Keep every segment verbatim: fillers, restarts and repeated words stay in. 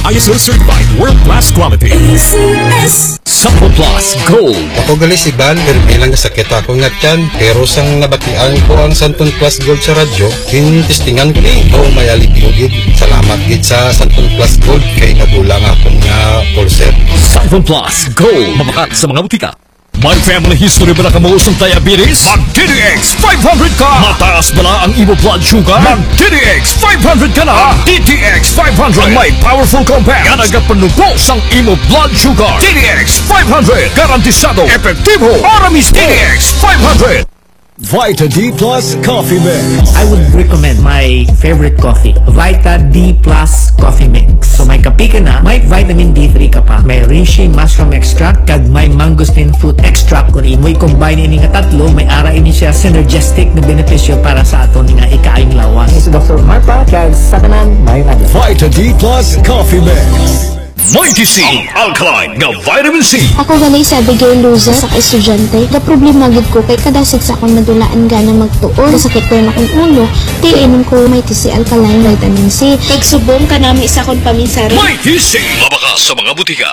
I S O certified world-class quality. A C S Supple Plus Gold. Ako gali si Bal, pero bilang sakit ako nga tiyan. Pero sang nabatian ko ang Santon Plus Gold sa radyo, tinistingan ko ni. O may alipyo gid. Salamat gid sa Santon Plus Gold kay nagulang akong nga pulser. Santon Plus Gold. Mabakat sa mga butika. May family history ba na kamuusong diabetes? Mag-T D X five hundred ka! Mataas ba na ang imo blood sugar? Mag-T D X five hundred ka na! T T X five hundred may powerful compound nga nagapanubos ang imo blood sugar. T D X five hundred garantisado, epektibo, Aramis T D X five hundred. Vita D Plus Coffee Mix. I would recommend my favorite coffee, Vita D Plus Coffee Mix. So may kape ka na, may vitamin D three ka pa, may reishi mushroom extract, kag may mangosteen fruit extract. Kung imo'y combine ini nga tatlo, may ara ini siya synergistic na benepisyo para sa aton nga ikaing lawas. This is Doctor Marpa, kag sa tanan, may radio. Vita D Plus Coffee Mix. Mighty C, ang alkaline nga vitamin C. Ako ganay sa Abigail Luza sa estudyante. Ga problema gid ko kay kadasig sa akong nadulaan gana magtuon. Sakit ko na akong ulo. Di inom ko Mighty C alkaline vitamin C. Kag subong ka nami sa akong paminsari. Mighty C, mabakas sa mga butika.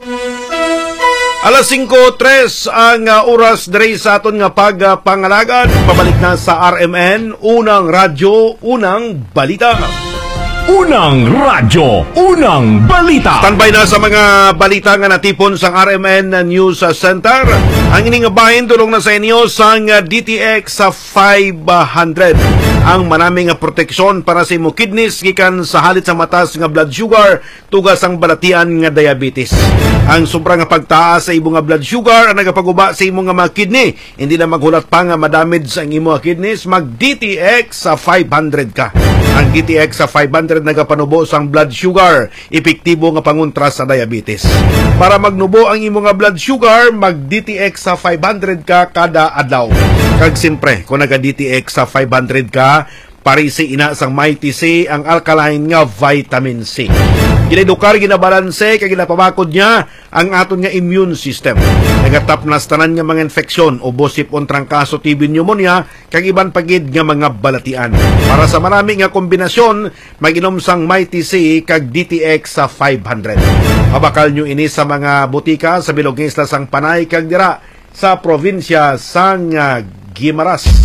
Alas singko tres ang uh, oras diri sa aton nga pagpangalagan. Pabalik na sa R M N, unang radyo, unang balita. Unang radyo, unang balita. Standby na sa mga balita nga natipon sa R M N News Center. Ang ining bahin tulong na sa inyo sang D T X sa five hundred. Ang manaming proteksyon para sa imo kidneys gikan sa halit sa matas nga blood sugar tugas ang balatian nga diabetes. Ang sobrang nga pagtaas sa imo nga blood sugar ang nagapaguba sa imo nga mga kidney. Hindi na maghulat pa nga madamage ang imo kidneys, mag D T X sa five hundred ka. Ang D T X sa five hundred nagapanubo sang blood sugar, epektibo nga pangontra sa diabetes. Para magnubo ang imo nga blood sugar, mag D T X sa five hundred ka kada adlaw. Kag simpre, kung naga D T X sa five hundred ka, parisi ina sang Mighty C ang alkaline nga vitamin C. Ginedukar, ginabalanse, kag ginapabakod niya ang aton nga immune system. Nagatap na tanan nga mga infeksyon o bosipon trangkaso, T B pneumonia, kag iban pagid nga mga balatian. Para sa marami nga kombinasyon, mag-inom sang Mighty C kag D T X sa five hundred. Mabakal nyo ini sa mga butika sa bilog isla sang Panay kag dira sa probinsya sang uh, Guimaras.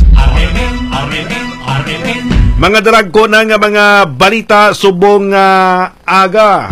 Mga daragko na nga mga balita subong uh, aga.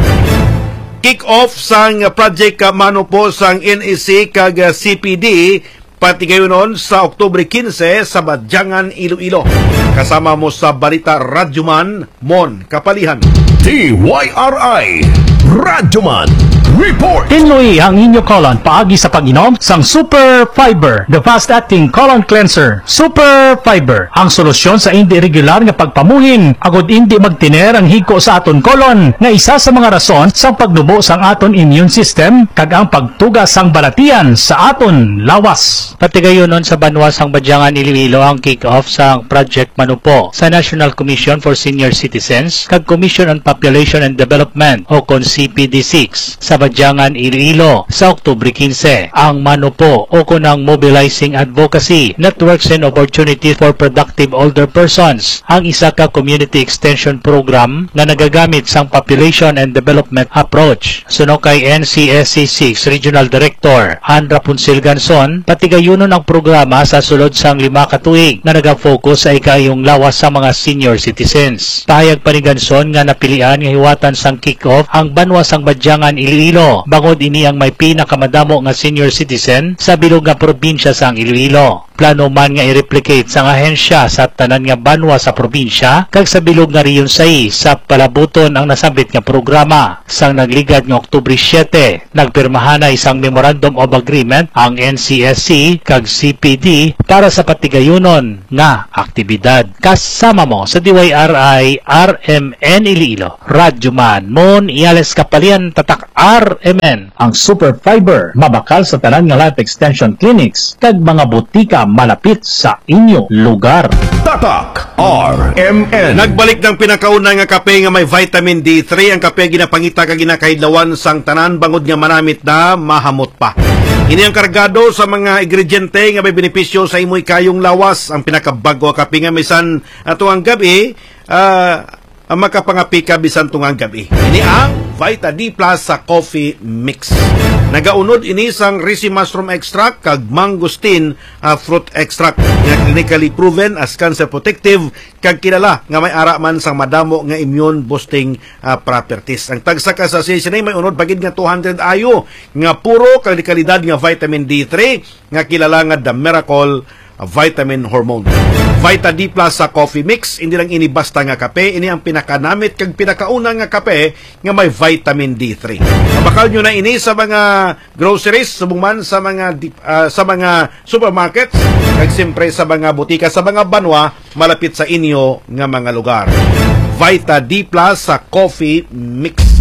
Kick-off sang project Manopo sang N E C kag C P D pati gayonon sa Oktubre quince sa Badyangan, Iloilo. Kasama mo sa balita Radyoman Mon Kapalihan. D Y R I Radyoman Report. Tinloy ang inyo colon paagi sa pag-inom sang Super Fiber, the fast-acting colon cleanser. Super Fiber, ang solusyon sa hindi regular nga pagpamuhin, agod hindi magtiner ang hiko sa aton colon, nga isa sa mga rason sa pagnubo sang aton immune system, kag ang pagtugas sang balatian sa aton lawas. Patigayonon sa Banwa sang Badyangan, Iloilo ang kick-off sang Project Manopo sa National Commission for Senior Citizens, kag Commission on Population and Development o kon C P D six sa Badyangan, Iloilo sa Oktubre quince. Ang Manopo o kunang Mobilizing Advocacy Networks and Opportunities for Productive Older Persons, ang isa ka community extension program na nagagamit sang Population and Development Approach. Suno kay N C S C six Regional Director Andra Puncil Ganson, patigayunon ang programa sa sulod sang lima ka tuig na nagafocus sa ikayong lawas sa mga senior citizens. Pahayag pa ni Ganson nga napilian nga hiwatan sang kick-off ang Banwa sang Badyangan, Iloilo, bangod ini ang may pinakamadamo nga senior citizen sa bilog nga probinsya sang Iloilo. Plano man nga i-replicate sang ahensya sa tanan nga banwa sa probinsya, kag sa bilog nga riyon say sa palabuton ang nasabit nga programa. Sang nagligad nga Oktubre siyete, nagpirmahan na isang Memorandum of Agreement ang N C S C kag C P D para sa patigayunon nga aktibidad. Kasama mo sa D Y R I R M N Iloilo, Radyoman Mon Iales Kapalian, tatak R M N. Ang Super Fiber, mabakal sa tanan nga life extension clinics kag mga butika malapit sa inyo lugar. Tatak R M N. Nagbalik ng pinakauna nga kape nga may vitamin D three. Ang kape ginapangita kag ginakaidlawan sang tanan bangod nga manamit na mahamot pa. Ini ang kargado sa mga ingrediente nga may benepisyo sa imoy kayong lawas. Ang pinakabago kape nga misan ato ang gabi, uh, ang makapangapika bisan tungang gabi. Ini ang Vita D Plus sa coffee mix. Nagaunod ini sang risi mushroom extract kag mangosteen uh, fruit extract nga clinically proven as cancer protective kag kilala nga may ara man sang madamo nga immune boosting uh, properties. Ang tagsa ka sa session may unod pagid nga two hundred ayo nga puro kag kalidad nga vitamin D three nga kilala nga the miracle vitamin hormone. Vita D Plus sa coffee mix, hindi lang ini basta nga kape, ini ang pinakanamit kag pinakauna nga kape nga may vitamin D three. Mabakal nyo na ini sa mga groceries, subong sa mga uh, sa mga supermarkets, kag siyempre sa mga butika, sa mga banwa malapit sa inyo nga mga lugar. Vita D Plus sa coffee mix.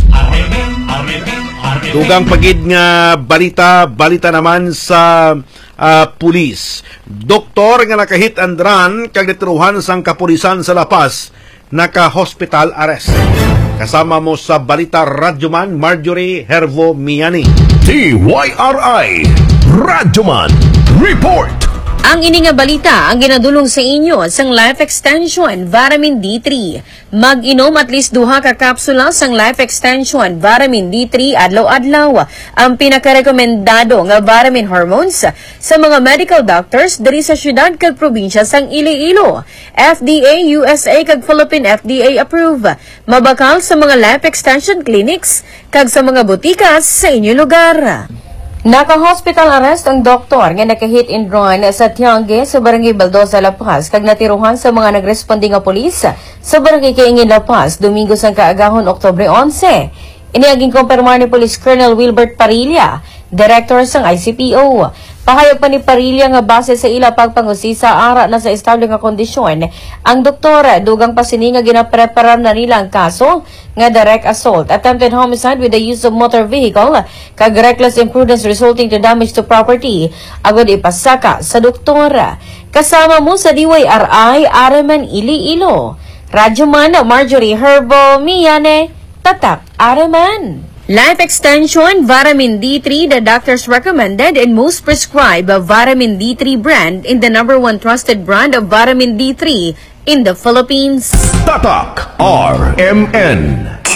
Dugang pagid nga balita, balita naman sa uh, pulis. Doktor nga nakahit and run kag detiruhan sang kapulisan sa La Paz, naka-hospital arrest. Kasama mo sa balita Radyoman Marjorie Hervo Miani. T Y R I Radyoman Report. Ang ini nga balita ang ginadulong sa inyo sang Life Extension Vitamin D three. Mag-inom at least duha ka kapsula sang Life Extension Vitamin D three adlaw-adlaw. Ang pinakarekomendado nga vitamin hormones sa mga medical doctors diri sa syudad kag probinsya sang Iloilo. F D A, U S A kag Philippine F D A approve. Mabakal sa mga Life Extension clinics kag sa mga butika sa inyo lugar. Naka-hospital arrest ang doktor nga naka-hit and run sa Tiangue sa Barangay Baldosa, La Paz kag natiruhan sa mga nagrespondi nga pulis sa Barangay Kaingin, La Paz, Domingo sang kaagahon, Oktubre eleven. Iniaging kumpirmar ni Police Colonel Wilbert Parilla, Director sang I C P O. Pahayag pa ni Parilla nga base sa ila pagpangusisa ara na sa estable nga kondisyon, ang doktora dugang pasini nga ginapreparar na nila ang kaso nga direct assault, attempted homicide with the use of motor vehicle, kag reckless imprudence resulting to damage to property, agad ipasaka sa doktora. Kasama mo sa D Y R I, Areman Iloilo. Radyoman Marjorie Herbo Miane, Tatak Areman. Life Extension Vitamin D three, the doctor's recommended and most prescribed vitamin D three brand in the number one trusted brand of vitamin D three in the Philippines. Tatak R M N.